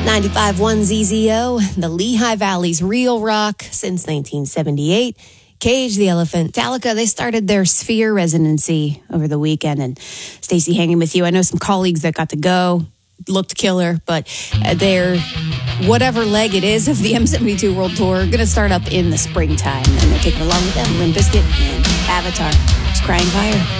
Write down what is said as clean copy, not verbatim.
95.1 ZZO, the Lehigh Valley's real rock since 1978. Cage the Elephant. Metallica, they started their Sphere residency over the weekend. And Stacey, hanging with you. I know some colleagues that got to go, looked killer, but their whatever leg it is of the M72 World Tour going to start up in the springtime. And they're taking along with them Limp Bizkit and Avatar. It's Crying Fire.